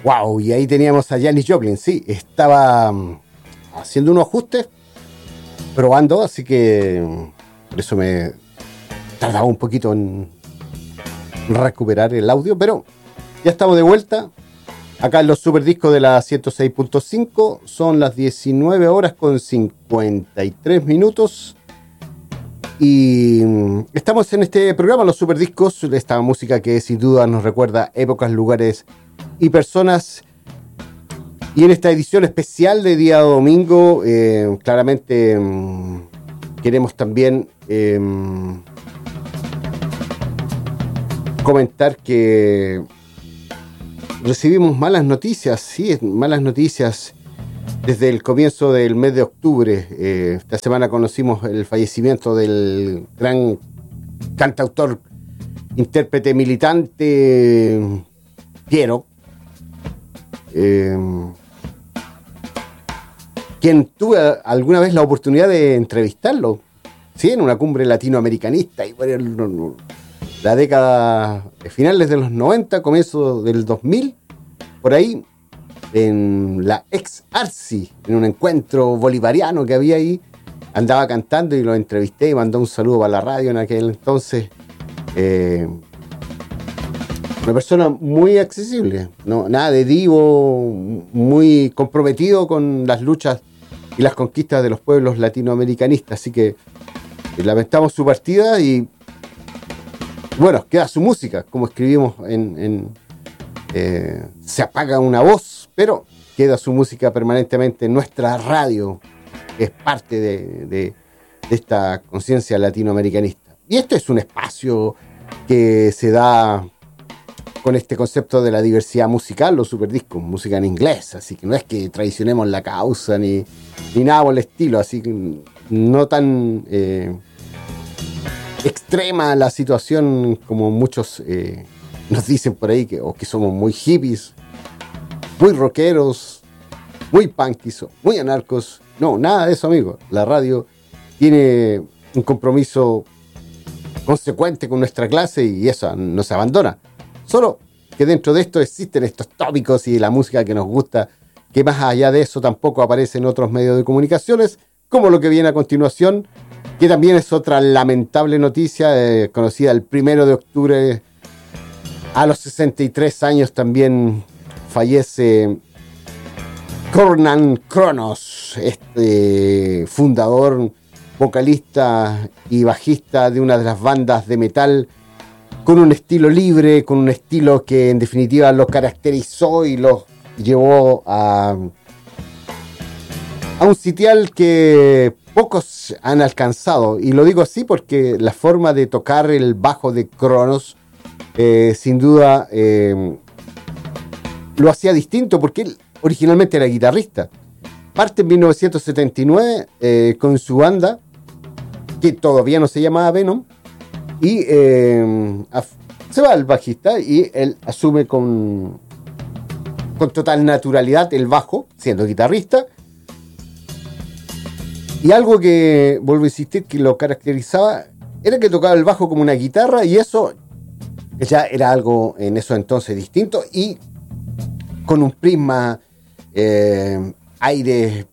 Wow, y ahí teníamos a Janis Joplin, sí, estaba haciendo unos ajustes, probando, así que por eso me tardaba un poquito en recuperar el audio, pero ya estamos de vuelta. Acá en los superdiscos de la 106.5 son las 19 horas con 53 minutos. Y estamos en este programa, los superdiscos, esta música que sin duda nos recuerda épocas, lugares y personas. Y en esta edición especial de día domingo, claramente queremos también comentar que recibimos malas noticias, sí, malas noticias desde el comienzo del mes de octubre. Esta semana conocimos el fallecimiento del gran cantautor, intérprete, militante Piero, quien tuve alguna vez la oportunidad de entrevistarlo, sí, en una cumbre latinoamericanista, y bueno, la década finales de los 90, comienzo del 2000, por ahí, en la ex Arsi, en un encuentro bolivariano que había ahí, andaba cantando y lo entrevisté y mandó un saludo para la radio en aquel entonces. Una persona muy accesible, no, nada de divo, muy comprometido con las luchas y las conquistas de los pueblos latinoamericanistas, así que lamentamos su partida y bueno, queda su música, como escribimos se apaga una voz, pero queda su música permanentemente en nuestra radio, que es parte de esta conciencia latinoamericanista. Y este es un espacio que se da con este concepto de la diversidad musical, los superdiscos, música en inglés, así que no es que traicionemos la causa ni nada por el estilo, así que no tan extrema la situación como muchos nos dicen por ahí, que somos muy hippies, muy rockeros, muy punkies, muy anarcos. No, nada de eso, amigo. La radio tiene un compromiso consecuente con nuestra clase y eso no se abandona. Solo que dentro de esto existen estos tópicos y la música que nos gusta, que más allá de eso tampoco aparece en otros medios de comunicaciones, como lo que viene a continuación, que también es otra lamentable noticia, conocida el 1 de octubre, a los 63 años también fallece Kornan Kronos, este fundador, vocalista y bajista de una de las bandas de metal con un estilo libre, con un estilo que en definitiva lo caracterizó y lo llevó a un sitial que pocos han alcanzado. Y lo digo así porque la forma de tocar el bajo de Kronos sin duda lo hacía distinto, porque él originalmente era guitarrista. Parte en 1979 con su banda, que todavía no se llamaba Venom, y se va el bajista y él asume con total naturalidad el bajo, siendo guitarrista. Y algo que, vuelvo a insistir, que lo caracterizaba era que tocaba el bajo como una guitarra, y eso ya era algo en eso entonces distinto, y con un prisma, aire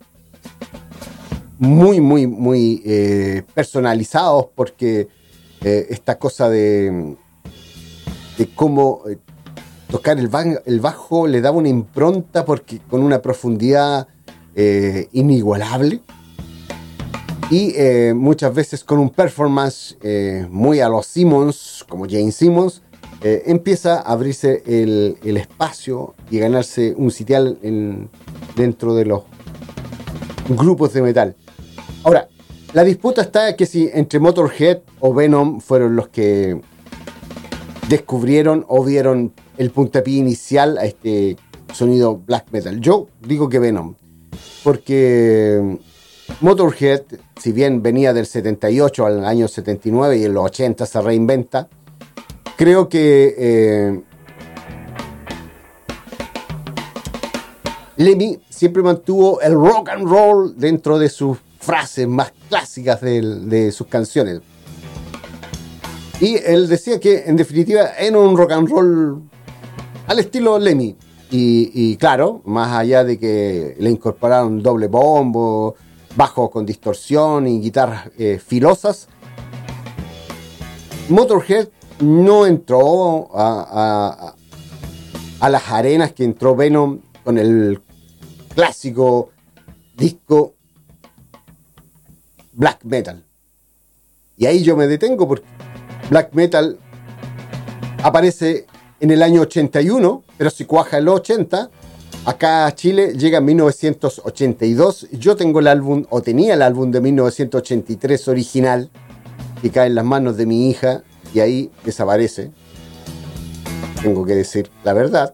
muy, muy, muy personalizados, porque esta cosa de cómo tocar el bajo le daba una impronta, porque con una profundidad inigualable, y muchas veces con un performance muy a los Simmons, como Jane Simmons, empieza a abrirse el espacio y ganarse un sitial dentro de los grupos de metal. Ahora, la disputa está que si entre Motorhead o Venom fueron los que descubrieron o vieron el puntapié inicial a este sonido black metal. Yo digo que Venom, porque Motorhead, si bien venía del 78 al año 79 y en los 80 se reinventa, creo que Lemmy siempre mantuvo el rock and roll dentro de sus frases más clásicas de sus canciones. Y él decía que en definitiva era un rock and roll al estilo Lemmy. Y claro, más allá de que le incorporaron doble bombo, bajo con distorsión y guitarras filosas, Motorhead no entró a las arenas que entró Venom con el clásico disco Black Metal. Y ahí yo me detengo porque Black Metal aparece en el año 81, pero si cuaja en los 80, acá a Chile llega en 1982. Yo tengo el álbum, o tenía el álbum de 1983 original, que cae en las manos de mi hija y ahí desaparece. Tengo que decir la verdad.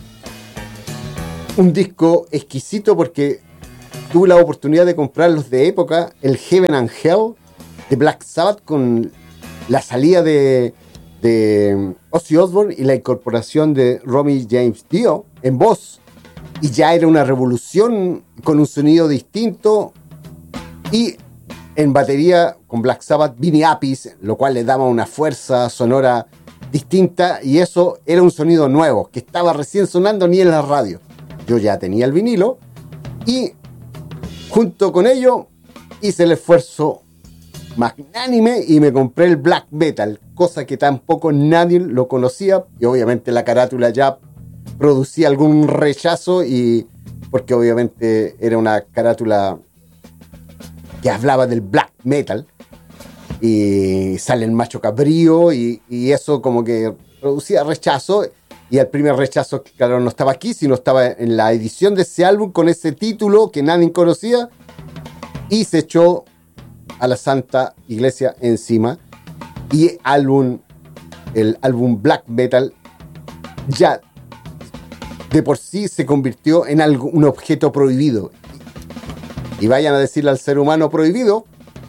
Un disco exquisito porque tuve la oportunidad de comprarlos de época, el Heaven and Hell de Black Sabbath, con la salida de Ozzy Osbourne y la incorporación de Romy James Dio en voz, y ya era una revolución con un sonido distinto. Y en batería con Black Sabbath, Vinny Appice, lo cual le daba una fuerza sonora distinta, y eso era un sonido nuevo que estaba recién sonando ni en la radio. Yo ya tenía el vinilo y junto con ello hice el esfuerzo magnánime y me compré el Black Metal, cosa que tampoco nadie lo conocía, y obviamente la carátula ya producía algún rechazo, y porque obviamente era una carátula que hablaba del Black Metal y sale el macho cabrío y eso como que producía rechazo. Y el primer rechazo, claro, no estaba aquí, sino estaba en la edición de ese álbum con ese título que nadie conocía, y se echó a la Santa Iglesia encima. Y el álbum Black Metal ya de por sí se convirtió en un objeto prohibido. Y vayan a decirle al ser humano prohibido,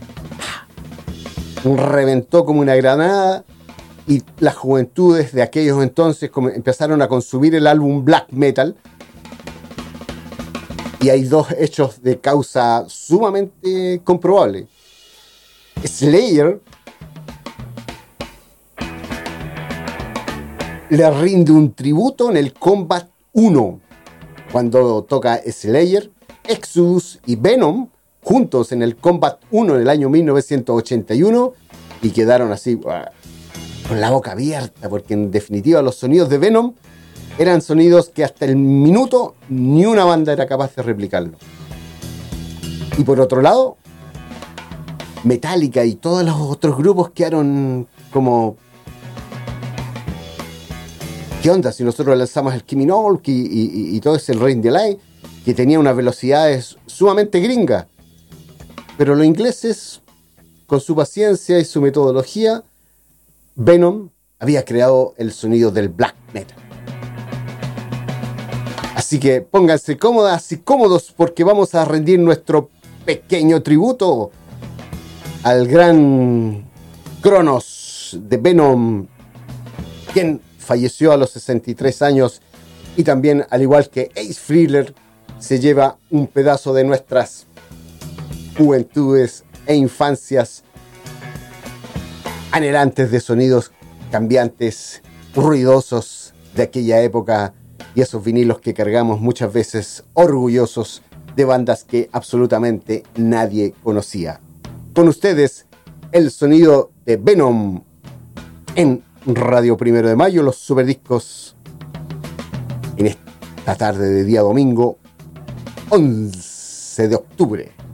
reventó como una granada. Y las juventudes de aquellos entonces empezaron a consumir el álbum Black Metal. Y hay dos hechos de causa sumamente comprobables. Slayer le rinde un tributo en el Combat 1, cuando toca Slayer, Exodus y Venom juntos en el Combat 1 en el año 1981, y quedaron así con la boca abierta, porque en definitiva los sonidos de Venom eran sonidos que hasta el minuto ni una banda era capaz de replicarlo. Y por otro lado, Metallica y todos los otros grupos quedaron como, ¿qué onda si nosotros lanzamos el Criminal y todo ese Rain the Light, que tenía unas velocidades sumamente gringas? Pero los ingleses, con su paciencia y su metodología, Venom había creado el sonido del Black Metal. Así que pónganse cómodas y cómodos, porque vamos a rendir nuestro pequeño tributo al gran Cronos de Venom, quien falleció a los 63 años, y también, al igual que Ace Frehley, se lleva un pedazo de nuestras juventudes e infancias anhelantes de sonidos cambiantes, ruidosos de aquella época, y esos vinilos que cargamos muchas veces orgullosos de bandas que absolutamente nadie conocía. Con ustedes, el sonido de Venom en Radio 1 de Mayo, los superdiscos, en esta tarde de día domingo 11 de octubre.